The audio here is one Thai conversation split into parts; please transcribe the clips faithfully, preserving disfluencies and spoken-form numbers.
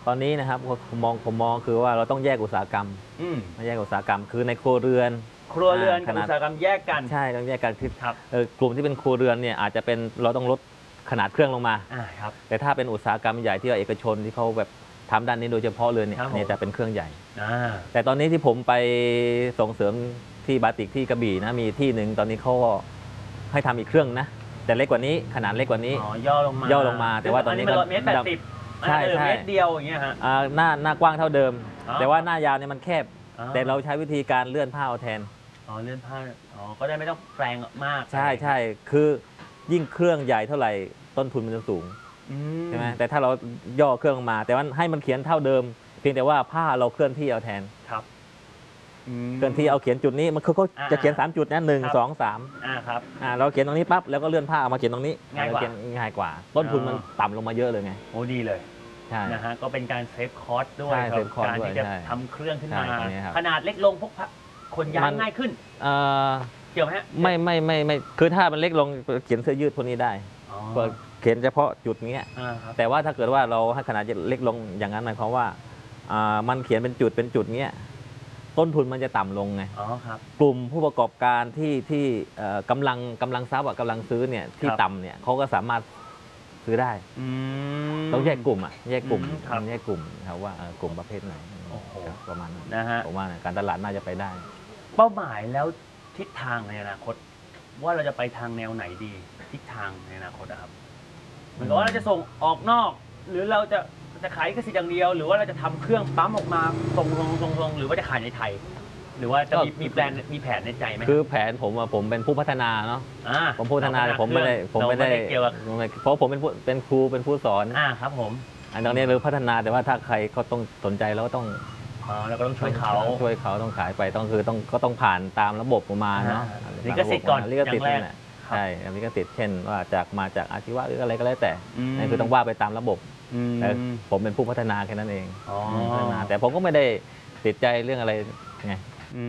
ตอนนี้นะครับผมมองผมมองคือว่าเราต้องแยกอุตสาหกรรมไม่แยกอุตสาหกรรมคือในครัวเรือนครัวเรือนกับอุตสาหกรรมแยกกันใช่ต้องแยกกันคือกลุ่มที่เป็นครัวเรือนเนี่ยอาจจะเป็นเราต้องลดขนาดเครื่องลงมาแต่ถ้าเป็นอุตสาหกรรมใหญ่ที่เอกชนที่เขาแบบทำด้านนี้โดยเฉพาะเลยเนี่ยเนี่ยจะเป็นเครื่องใหญ่แต่ตอนนี้ที่ผมไปส่งเสริมที่บาติกที่กระบี่นะมีที่หนึ่งตอนนี้เขาให้ทำอีกเครื่องนะแต่เล็กกว่านี้ขนาดเล็กกว่านี้ย่อลงมาย่อลงมาแต่ว่าตอนนี้ก็เมตรแปดสิบใช่ใช่เมตรเดียวอย่างเงี้ยฮะหน้าหน้ากว้างเท่าเดิมแต่ว่าหน้ายาวเนี่ยมันแคบแต่เราใช้วิธีการเลื่อนผ้าเอาแทนอ๋อเลื่อนผ้าอ๋อก็ได้ไม่ต้องแปลงมากใช่ใช่คือยิ่งเครื่องใหญ่เท่าไหร่ต้นทุนมันจะสูงใช่ไหมแต่ถ้าเราย่อเครื่องมาแต่ว่าให้มันเขียนเท่าเดิมเพียงแต่ว่าผ้าเราเคลื่อนที่เอาแทนครับเคลื่อนที่เอาเขียนจุดนี้มันคือเขาจะเขียนสามจุดนะหนึ่งสองสามอ่าครับอ่าเราเขียนตรงนี้ปั๊บแล้วก็เลื่อนผ้าเอามาเขียนตรงนี้ง่ายกว่าง่ายกว่าต้นทุนมันต่ำลงมาเยอะเลยไงโอ้ดีเลยใช่นะฮะก็เป็นการเซฟคอสด้วยการที่จะทำเครื่องขึ้นมาขนาดเล็กลงพกขนย้ายง่ายขึ้นเกี่ยวไหมไม่ไม่ไม่ไม่คือถ้ามันเล็กลงเขียนเสื้อยืดพวกนี้ได้เขียนเฉพาะจุดนี้แต่ว่าถ้าเกิดว่าเราให้ขนาดเล็กลงอย่างนั้นหมายความว่ามันเขียนเป็นจุดเป็นจุดเงี้ยต้นทุนมันจะต่ำลงไงกลุ่มผู้ประกอบการที่ที่กำลังกำลังทรัพย์กำลังซื้อเนี่ยที่ต่ำเนี่ยเขาก็สามารถซื้อได้ต้องแยกกลุ่มอ่ะแยกกลุ่มแยกกลุ่มครับว่ากลุ่มประเภทไหนประมาณนั้นนะฮะผมว่าการตลาดน่าจะไปได้เป้าหมายแล้วทิศทางในอนาคตว่าเราจะไปทางแนวไหนดีทิศทางในอนาคตครับเหมือนกับว่าเราจะส่งออกนอกหรือเราจะจะขายกสิทธิ์อย่างเดียวหรือว่าเราจะทำเครื่องปั๊มออกมาส่งลงส่งลงหรือว่าจะขายในไทยหรือว่าจะมีมีแผนมีแผนในใจไหมคือแผนผมผมเป็นผู้พัฒนาเนาะผมผู้พัฒนาแต่ผมไม่ได้ผมไม่ได้เกี่ยวกับเพราะผมเป็นเป็นครูเป็นผู้สอนอ่าครับผมอันตรงนี้เราพัฒนาแต่ว่าถ้าใครเขาต้องสนใจแล้วก็ต้องเราก็ต้องช่วยเขาช่วยเขาต้องขายไปต้องคือต้องก็ต้องผ่านตามระบบประมาณเนาะลิขสิทธิ์ก่อนลิขสิทธิ์นี่แหละใช่ลิขสิทธิ์เช่นว่าจากมาจากอาชีวะหรืออะไรก็แล้วแต่นั่นคือต้องว่าไปตามระบบแต่ผมเป็นผู้พัฒนาแค่นั้นเองพัฒนาแต่ผมก็ไม่ได้ติดใจเรื่องอะไรไง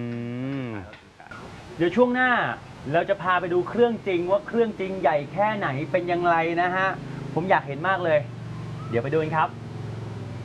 เดี๋ยวช่วงหน้าเราจะพาไปดูเครื่องจริงว่าเครื่องจริงใหญ่แค่ไหนเป็นอย่างไรนะฮะผมอยากเห็นมากเลยเดี๋ยวไปดูกันครับ